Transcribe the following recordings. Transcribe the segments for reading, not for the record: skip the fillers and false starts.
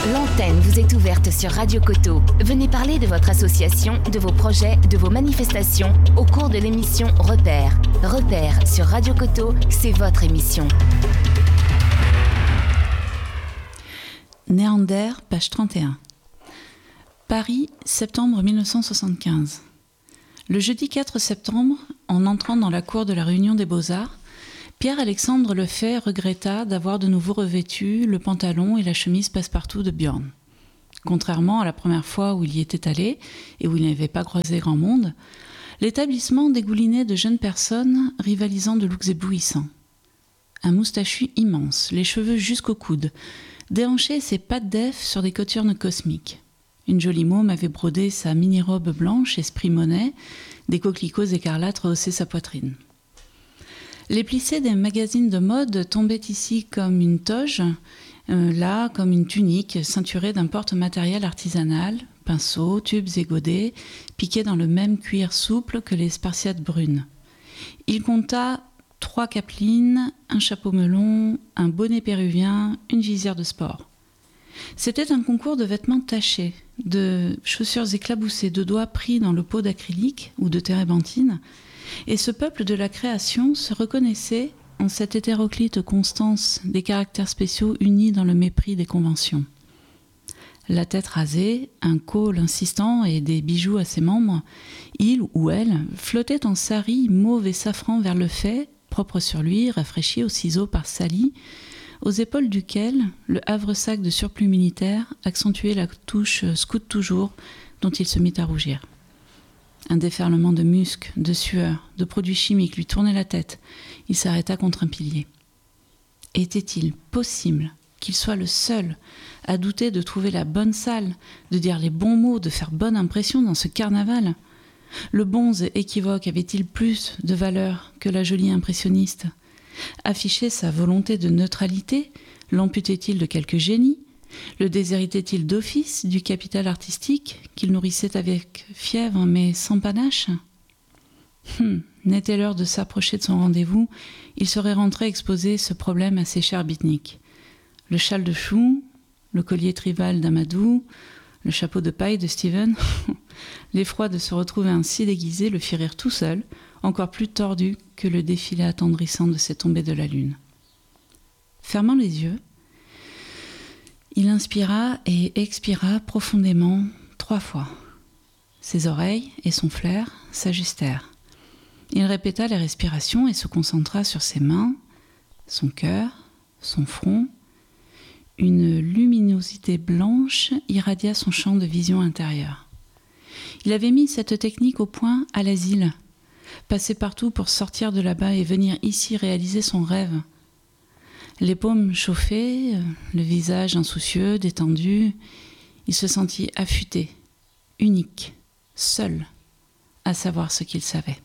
L'antenne vous est ouverte sur Radio Coteau. Venez parler de votre association, de vos projets, de vos manifestations au cours de l'émission Repères. Repères sur Radio Coteau, c'est votre émission. Néander, page 31. Paris, septembre 1975. Le jeudi 4 septembre, en entrant dans la cour de la Réunion des Beaux-Arts, Pierre-Alexandre Lefay regretta d'avoir de nouveau revêtu le pantalon et la chemise passe-partout de Björn. Contrairement à la première fois où il y était allé et où il n'avait pas croisé grand monde, l'établissement dégoulinait de jeunes personnes rivalisant de looks éblouissants. Un moustachu immense, les cheveux jusqu'au coude, déhanchait ses pattes d'œuf sur des cothurnes cosmiques. Une jolie môme avait brodé sa mini-robe blanche esprit monnaie, des coquelicots écarlates rehaussaient sa poitrine. Les plissés des magazines de mode tombaient ici comme une toge, là comme une tunique ceinturée d'un porte-matériel artisanal, pinceaux, tubes et godets, piqués dans le même cuir souple que les spartiates brunes. Il compta 3 capelines, un chapeau melon, un bonnet péruvien, une visière de sport. C'était un concours de vêtements tachés, de chaussures éclaboussées, de doigts pris dans le pot d'acrylique ou de térébenthine, et ce peuple de la création se reconnaissait en cette hétéroclite constance des caractères spéciaux unis dans le mépris des conventions. La tête rasée, un col insistant et des bijoux à ses membres, il ou elle flottait en sari mauve et safran vers le fait, propre sur lui, rafraîchi au ciseau par Sally, aux épaules duquel le havre-sac de surplus militaire accentuait la touche « scout toujours » dont il se mit à rougir. Un déferlement de musc, de sueur, de produits chimiques lui tournait la tête. Il s'arrêta contre un pilier. Était-il possible qu'il soit le seul à douter de trouver la bonne salle, de dire les bons mots, de faire bonne impression dans ce carnaval ? Le bonze équivoque avait-il plus de valeur que la jolie impressionniste ? Affichait sa volonté de neutralité, l'amputait-il de quelque génie ? Le déshéritait-il d'office du capital artistique qu'il nourrissait avec fièvre mais sans panache ? N'était l'heure de s'approcher de son rendez-vous, il serait rentré exposer ce problème à ses chers beatniks. Le châle de chou, le collier tribal d'Amadou, le chapeau de paille de Steven, l'effroi de se retrouver ainsi déguisé le fit rire tout seul, encore plus tordu que le défilé attendrissant de ces tombées de la lune. Fermant les yeux, il inspira et expira profondément 3 fois. Ses oreilles et son flair s'ajustèrent. Il répéta les respirations et se concentra sur ses mains, son cœur, son front. Une luminosité blanche irradia son champ de vision intérieure. Il avait mis cette technique au point à l'asile, passé partout pour sortir de là-bas et venir ici réaliser son rêve. Les paumes chauffées, le visage insoucieux, détendu, il se sentit affûté, unique, seul, à savoir ce qu'il savait.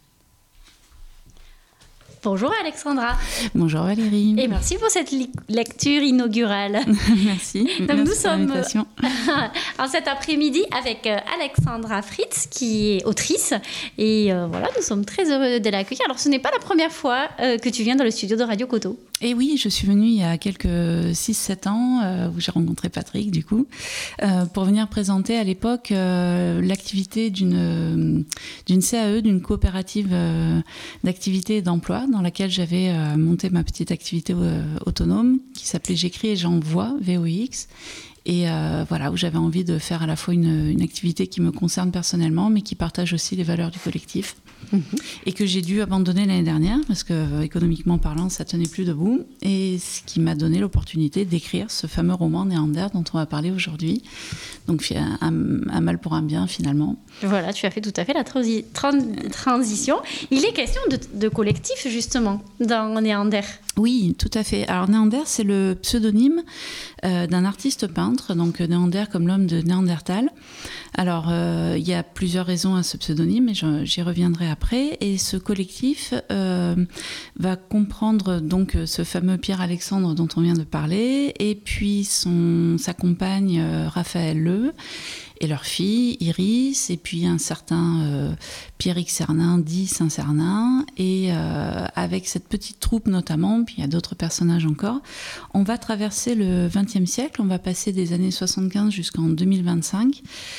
Bonjour Alexandra. Bonjour Valérie. Et merci pour cette lecture inaugurale. Merci. Donc merci nous sommes pour l'invitation. en cet après-midi avec Alexandra Fritz qui est autrice et voilà, nous sommes très heureux de l'accueillir. Alors ce n'est pas la première fois que tu viens dans le studio de Radio Coteau. Et oui, je suis venue il y a quelques 6-7 ans où j'ai rencontré Patrick du coup pour venir présenter à l'époque l'activité d'une CAE, d'une coopérative d'activité et d'emploi dans laquelle j'avais monté ma petite activité autonome qui s'appelait J'écris et j'envoie, VOX. Et voilà, où j'avais envie de faire à la fois une activité qui me concerne personnellement, mais qui partage aussi les valeurs du collectif. Et que j'ai dû abandonner l'année dernière, parce que économiquement parlant, ça tenait plus debout. Et ce qui m'a donné l'opportunité d'écrire ce fameux roman Néander dont on va parler aujourd'hui. Donc, un mal pour un bien, finalement. Voilà, tu as fait tout à fait la transition. Il est question de collectif, justement, dans Néander. Oui, tout à fait. Alors, Néander, c'est le pseudonyme d'un artiste peintre, donc Néander comme l'homme de Néandertal, Alors, il y a plusieurs raisons à ce pseudonyme, et j'y reviendrai après. Et ce collectif va comprendre donc ce fameux Pierre Alexandre dont on vient de parler, et puis sa compagne Raphaël Leu, et leur fille Iris, et puis un certain Pierrick Cernin, dit Saint-Cernin, et avec cette petite troupe notamment, puis il y a d'autres personnages encore, on va traverser le XXe siècle, on va passer des années 75 jusqu'en 2025,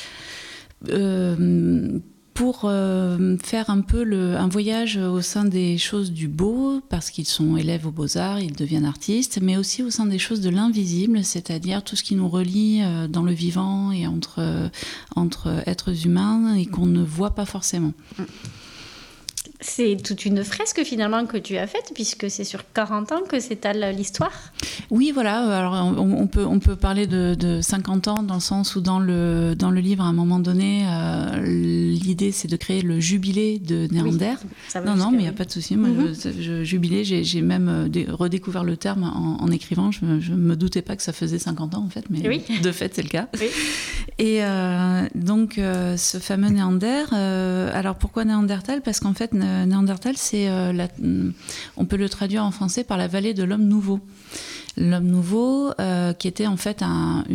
pour faire un peu un voyage au sein des choses du beau, parce qu'ils sont élèves aux Beaux-Arts, ils deviennent artistes, mais aussi au sein des choses de l'invisible, c'est-à-dire tout ce qui nous relie dans le vivant et entre êtres humains et qu'on ne voit pas forcément. C'est toute une fresque finalement que tu as faite, puisque c'est sur 40 ans que s'étale l'histoire. Oui, voilà. Alors on peut parler de 50 ans dans le sens où dans le livre, à un moment donné, l'idée c'est de créer le jubilé de Néander. Oui, non, mais il n'y a pas de souci. Moi, jubilé, j'ai même redécouvert le terme en écrivant. Je me doutais pas que ça faisait 50 ans en fait, mais oui. De fait c'est le cas. Oui. Et donc ce fameux Néander. Alors pourquoi Néandertal ? Parce qu'en fait Néandertal, on peut le traduire en français par la vallée de l'homme nouveau. L'homme nouveau, qui était en fait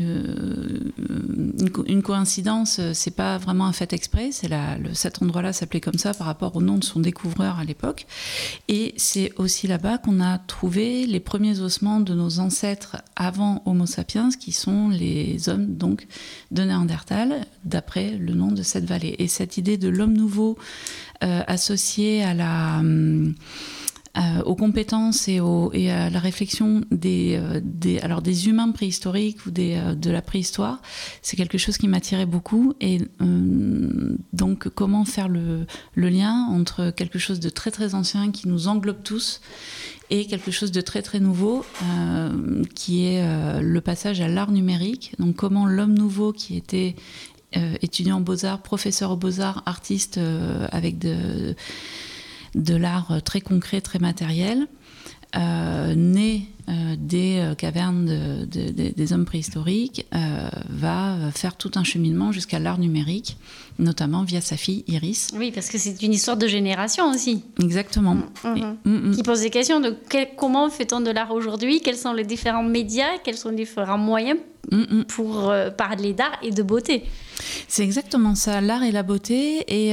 une coïncidence, c'est pas vraiment un fait exprès, cet endroit-là s'appelait comme ça par rapport au nom de son découvreur à l'époque, et c'est aussi là-bas qu'on a trouvé les premiers ossements de nos ancêtres avant Homo sapiens, qui sont les hommes donc de Néandertal, d'après le nom de cette vallée. Et cette idée de l'homme nouveau associée à aux compétences et à la réflexion des humains préhistoriques ou de la préhistoire, c'est quelque chose qui m'attirait beaucoup. Et donc, comment faire le lien entre quelque chose de très très ancien qui nous englobe tous et quelque chose de très très nouveau qui est le passage à l'art numérique. Donc, comment l'homme nouveau qui était étudiant aux Beaux-Arts, professeur aux Beaux-Arts, artiste avec de l'art très concret, très matériel, né des cavernes des hommes préhistoriques, va faire tout un cheminement jusqu'à l'art numérique, notamment via sa fille Iris. Oui, parce que c'est une histoire de génération aussi. Exactement. Qui pose des questions de comment fait-on de l'art aujourd'hui, quels sont les différents médias, quels sont les différents moyens pour parler d'art et de beauté. C'est exactement ça, l'art et la beauté, et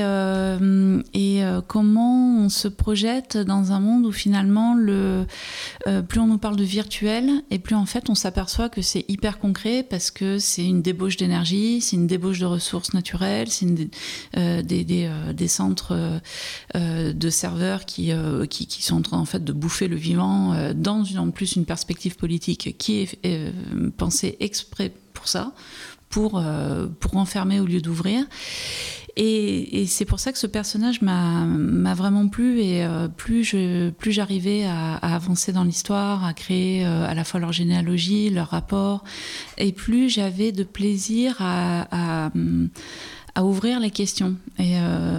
comment on se projette dans un monde où finalement plus on nous parle de virtuel, et plus en fait on s'aperçoit que c'est hyper concret, parce que c'est une débauche d'énergie, c'est une débauche de ressources naturelles, c'est des centres de serveurs qui sont en train en fait de bouffer le vivant dans en plus une perspective politique qui est pensée exprès pour ça, pour enfermer au lieu d'ouvrir. Et c'est pour ça que ce personnage m'a vraiment plu, et plus j'arrivais à avancer dans l'histoire, à créer à la fois leur généalogie, leur rapport, et plus j'avais de plaisir à ouvrir les questions. Et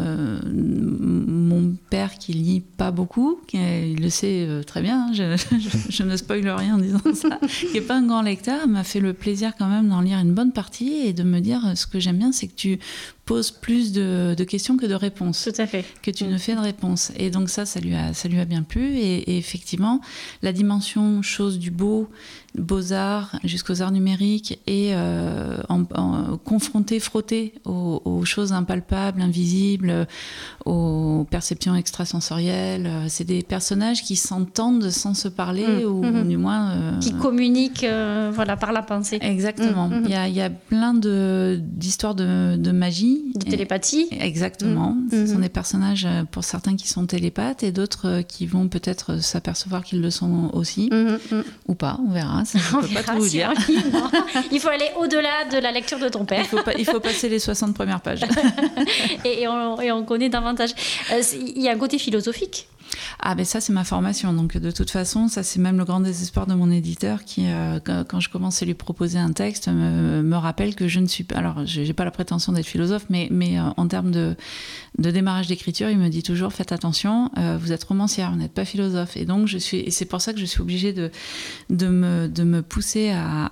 mon père, qui lit pas beaucoup, il le sait très bien, je ne spoil rien en disant ça, qui n'est pas un grand lecteur, m'a fait le plaisir quand même d'en lire une bonne partie et de me dire, ce que j'aime bien, c'est que tu poses plus de questions que de réponses. Tout à fait. Que tu ne fais de réponses. Et donc ça lui a bien plu. Et effectivement, la dimension chose du beau, beaux-arts jusqu'aux arts numériques, et confronté, frotté aux choses impalpables, invisibles, aux perceptions extrasensorielles. C'est des personnages qui s'entendent sans se parler, ou du moins... qui communiquent par la pensée. Exactement. Il y a plein d'histoires de magie. De télépathie. Exactement. Ce sont des personnages, pour certains, qui sont télépathes, et d'autres qui vont peut-être s'apercevoir qu'ils le sont aussi. Ou pas, on verra. Ça, je ne peux pas tout vous dire. Il faut aller au-delà de la lecture de ton père. Il faut passer les 60 premières pages. et on connaît davantage. Il y a un côté philosophique. Ah ben ça, c'est ma formation, donc de toute façon, ça c'est même le grand désespoir de mon éditeur qui, quand je commence à lui proposer un texte, me rappelle que je ne suis pas... Alors, j'ai pas la prétention d'être philosophe, mais en termes de démarrage d'écriture, il me dit toujours, faites attention, vous êtes romancière, vous n'êtes pas philosophe. Et donc, et c'est pour ça que je suis obligée de me pousser à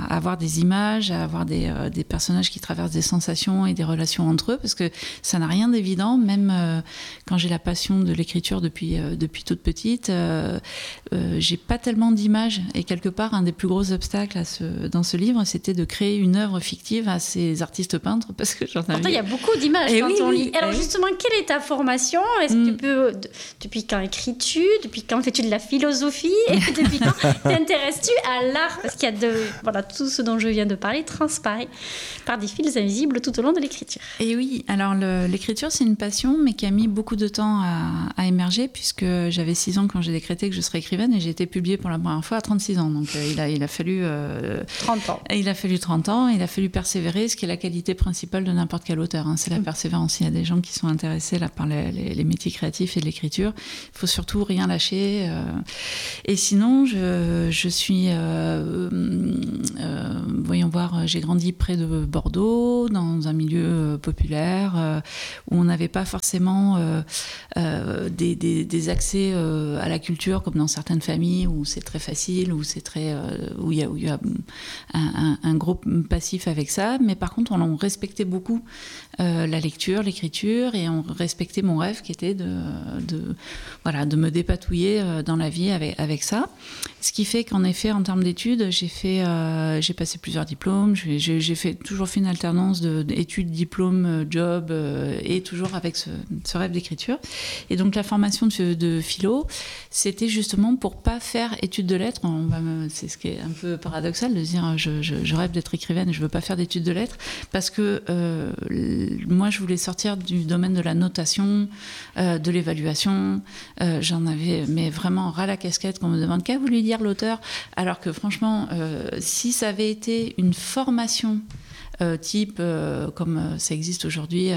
avoir des images, à avoir des personnages qui traversent des sensations et des relations entre eux, parce que ça n'a rien d'évident, même quand j'ai la passion de l'écriture depuis toute petite, j'ai pas tellement d'images, et quelque part un des plus gros obstacles dans ce livre, c'était de créer une œuvre fictive à ces artistes peintres, parce que j'en avais... Pourtant, il y a beaucoup d'images quand on lit. Alors justement, quelle est ta formation? Est-ce que tu peux... Depuis quand écris-tu? Depuis quand fais-tu de la philosophie? Et depuis quand t'intéresses-tu à l'art? Parce qu'il y a voilà, tout ce dont je viens de parler transparaît par des fils invisibles tout au long de l'écriture. Et oui, alors l'écriture, c'est une passion, mais qui a mis beaucoup de temps à émerger, puisque j'avais 6 ans quand j'ai décrété que je serais écrivaine, et j'ai été publiée pour la première fois à 36 ans. Donc il a fallu... 30 ans. Il a fallu 30 ans, il a fallu persévérer, ce qui est la qualité principale de n'importe quel auteur. Hein, c'est la persévérance. Il y a des gens qui sont intéressés là, par les métiers créatifs et de l'écriture. Il faut surtout rien lâcher. Et sinon, je suis... voyons voir, j'ai grandi près de Bordeaux, dans un milieu populaire, où on n'avait pas forcément des accès à la culture, comme dans certaines familles, où c'est très facile, où il y a un gros passif avec ça. Mais par contre, on respectait beaucoup la lecture, l'écriture, et on respectait mon rêve qui était de me dépatouiller dans la vie avec ça. Ce qui fait qu'en effet, en termes d'études, j'ai passé plusieurs diplômes. J'ai toujours fait une alternance d'études, diplômes, job, et toujours avec ce rêve d'écriture. Et donc la formation de philo, c'était justement pour pas faire études de lettres. C'est ce qui est un peu paradoxal de dire je rêve d'être écrivaine et je veux pas faire d'études de lettres, parce que moi je voulais sortir du domaine de la notation, de l'évaluation. J'en avais mais vraiment ras la casquette qu'on me demande qu'a voulu dire l'auteur, alors que franchement si ça avait été une formation type comme ça existe aujourd'hui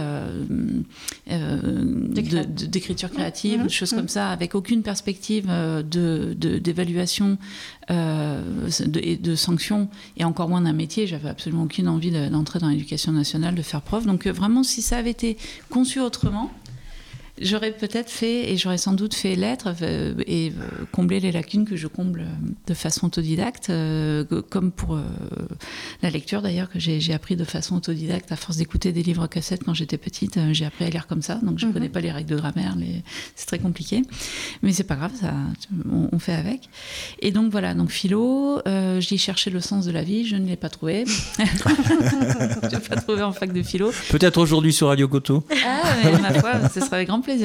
d'écriture créative, des choses comme ça, avec aucune perspective d'évaluation et de sanction, et encore moins d'un métier. J'avais absolument aucune envie d'entrer dans l'éducation nationale, de faire prof. Donc vraiment, si ça avait été conçu autrement, j'aurais peut-être fait, et j'aurais sans doute fait lettres et combler les lacunes que je comble de façon autodidacte, comme pour la lecture d'ailleurs, que j'ai appris de façon autodidacte à force d'écouter des livres cassettes quand j'étais petite. J'ai appris à lire comme ça, donc je ne connais pas les règles de grammaire, c'est très compliqué. Mais c'est pas grave, ça, on fait avec. Et donc voilà, donc philo, j'y cherchais le sens de la vie, je ne l'ai pas trouvé. Je ne l'ai pas trouvé en fac de philo. Peut-être aujourd'hui sur Radio Coto. Ah, mais ma foi, ce serait avec grand plaisir.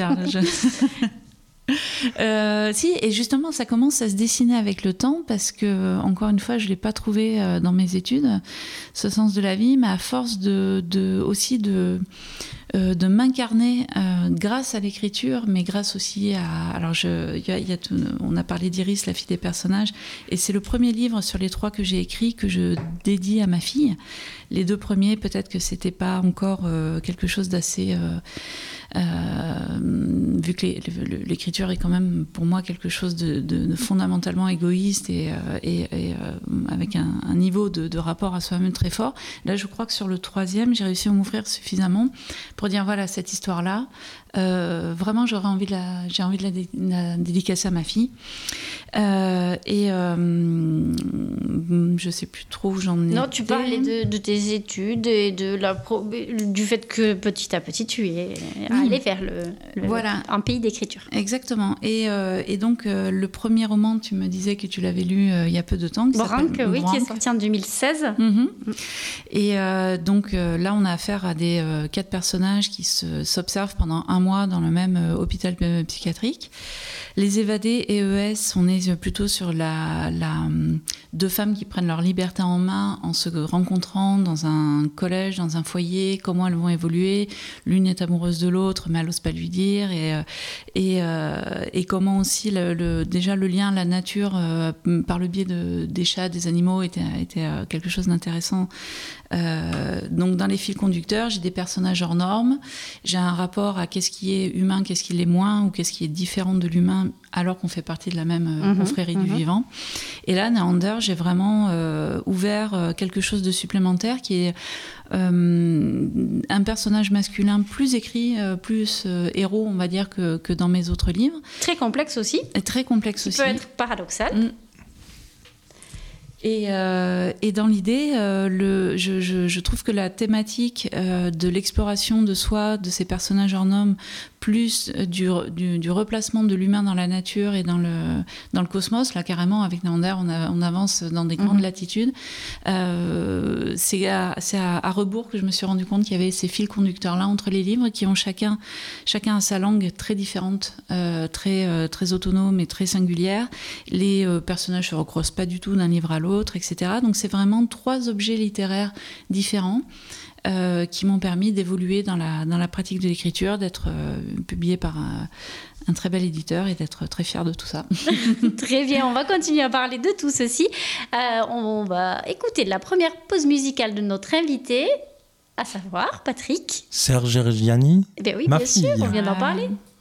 Si, et justement ça commence à se dessiner avec le temps, parce que encore une fois je l'ai pas trouvé dans mes études, ce sens de la vie, mais à force aussi de m'incarner grâce à l'écriture, mais grâce aussi à... Alors, on a parlé d'Iris, la fille des personnages, et c'est le premier livre sur les 3 que j'ai écrit que je dédie à ma fille. Les 2 premiers, peut-être que c'était pas encore quelque chose d'assez... vu que l'écriture est quand même pour moi quelque chose de fondamentalement égoïste et avec un niveau de rapport à soi-même très fort. Là, je crois que sur le 3e, j'ai réussi à m'ouvrir suffisamment pour dire voilà, cette histoire-là, vraiment j'ai envie de la dédicacer à ma fille. Je sais plus trop où j'en ai. Non, tu parlais de tes études et du fait que petit à petit tu es allé vers un pays d'écriture. Exactement. Et donc le premier roman, tu me disais que tu l'avais lu il y a peu de temps. Branque, oui, qui est sorti en 2016. Mm-hmm. Et donc là, on a affaire à des 4 personnages qui s'observent pendant un mois dans le même hôpital psychiatrique. Les évadés EES, on est plutôt sur 2 femmes qui prennent leur liberté en main en se rencontrant dans un collège, dans un foyer, comment elles vont évoluer. L'une est amoureuse de l'autre, mais elle n'ose pas lui dire. Et comment aussi déjà le lien à la nature par le biais des chats, des animaux était quelque chose d'intéressant. Donc dans les fils conducteurs, j'ai des personnages hors normes, j'ai un rapport à qu'est-ce qui est humain, qu'est-ce qui l'est moins, ou qu'est-ce qui est différent de l'humain alors qu'on fait partie de la même confrérie du vivant. Et là, Neander, j'ai vraiment ouvert quelque chose de supplémentaire qui est un personnage masculin plus écrit, plus héros, on va dire, que dans mes autres livres. Très complexe aussi. Et très complexe qui aussi. Peut être paradoxal. Et dans l'idée, je trouve que la thématique de l'exploration de soi, de ces personnages hors normes, plus du replacement de l'humain dans la nature et dans le cosmos, là carrément avec Neander, on avance dans des grandes latitudes. C'est à rebours que je me suis rendu compte qu'il y avait ces fils conducteurs-là entre les livres qui ont chacun a sa langue très différente, très autonome et très singulière. Les personnages se recroisent pas du tout d'un livre à l'autre, etc. Donc c'est vraiment 3 objets littéraires différents qui m'ont permis d'évoluer dans la pratique de l'écriture, d'être publié par un très bel éditeur et d'être très fière de tout ça. Très bien, on va continuer à parler de tout ceci. On va écouter la première pause musicale de notre invité, à savoir Patrick. Serge Reggiani. Oui, bien sûr, on vient d'en parler.